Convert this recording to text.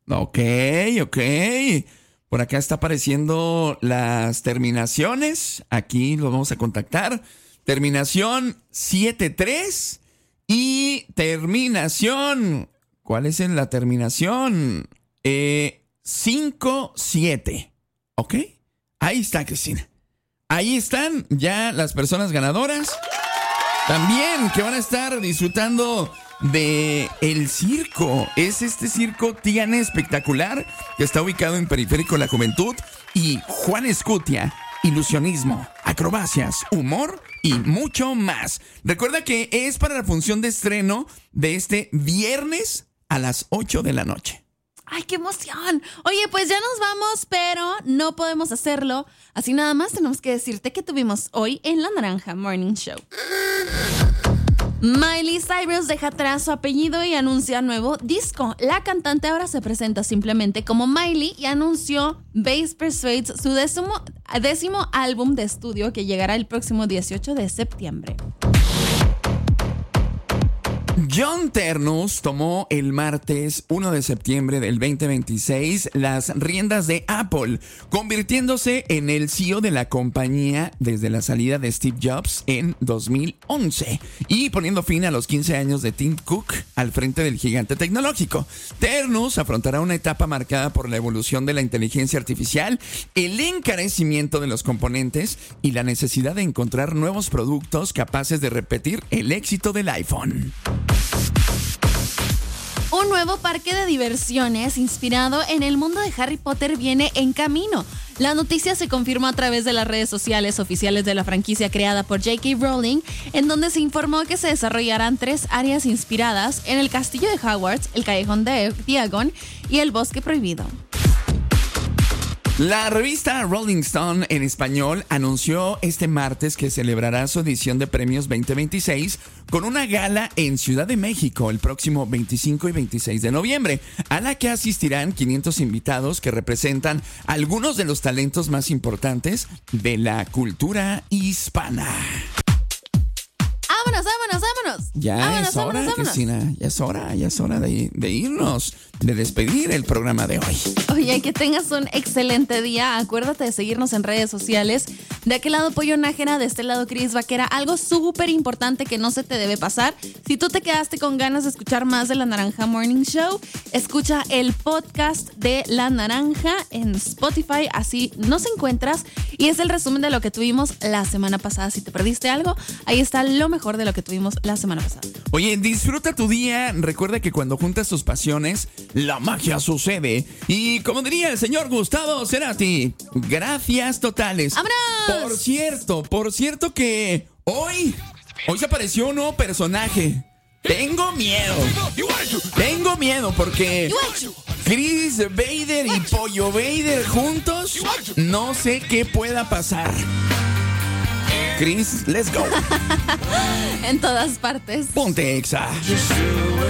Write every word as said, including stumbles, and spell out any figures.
Ok, ok. Por acá está apareciendo las terminaciones. Aquí lo vamos a contactar. Terminación siete tres y terminación... ¿Cuál es en la terminación? Eh, cinco siete. ¿Ok? Ahí está, Cristina. Ahí están ya las personas ganadoras. También que van a estar disfrutando de el circo. Es este circo Tiana Espectacular que está ubicado en Periférico La Juventud. Y Juan Escutia, ilusionismo, acrobacias, humor y mucho más. Recuerda que es para la función de estreno de este viernes a las ocho de la noche. ¡Ay, qué emoción! Oye, pues ya nos vamos, pero no podemos hacerlo. Así nada más tenemos que decirte que tuvimos hoy en La Naranja Morning Show. Miley Cyrus deja atrás su apellido y anuncia nuevo disco. La cantante ahora se presenta simplemente como Miley y anunció Bass Persuades, su décimo, décimo álbum de estudio que llegará el próximo dieciocho de septiembre. John Ternus tomó el martes uno de septiembre del veinte veintiséis las riendas de Apple, convirtiéndose en el C E O de la compañía desde la salida de Steve Jobs en dos mil once y poniendo fin a los quince años de Tim Cook al frente del gigante tecnológico. Ternus afrontará una etapa marcada por la evolución de la inteligencia artificial, el encarecimiento de los componentes y la necesidad de encontrar nuevos productos capaces de repetir el éxito del iPhone. Un nuevo parque de diversiones inspirado en el mundo de Harry Potter viene en camino. La noticia se confirmó a través de las redes sociales oficiales de la franquicia creada por J K Rowling, en donde se informó que se desarrollarán tres áreas inspiradas en el castillo de Hogwarts, el callejón de Diagon y el bosque prohibido. La revista Rolling Stone en español anunció este martes que celebrará su edición de premios veinte veintiséis con una gala en Ciudad de México el próximo veinticinco y veintiséis de noviembre, a la que asistirán quinientos invitados que representan algunos de los talentos más importantes de la cultura hispana. ¡Vámonos, vámonos, vámonos! Ya vámonos, es hora, vámonos, vámonos. Cristina, ya es hora, ya es hora de, de irnos, de despedir el programa de hoy. Oye, que tengas un excelente día. Acuérdate de seguirnos en redes sociales. De aquel lado Pollo Nájera, de este lado Cris Vaquera. Algo súper importante que no se te debe pasar. Si tú te quedaste con ganas de escuchar más de La Naranja Morning Show, escucha el podcast de La Naranja en Spotify. Así nos encuentras. Y es el resumen de lo que tuvimos la semana pasada. Si te perdiste algo, ahí está lo mejor de lo que tuvimos la semana pasada. Oye, disfruta tu día. Recuerda que cuando juntas tus pasiones, la magia sucede. Y como diría el señor Gustavo Cerati, gracias totales. ¡Vámonos! Por cierto, por cierto que hoy, hoy se apareció un nuevo personaje. Tengo miedo. Tengo miedo porque Chris Vader y Pollo Vader juntos, no sé qué pueda pasar. Chris, let's go. En todas partes. Ponte Exa.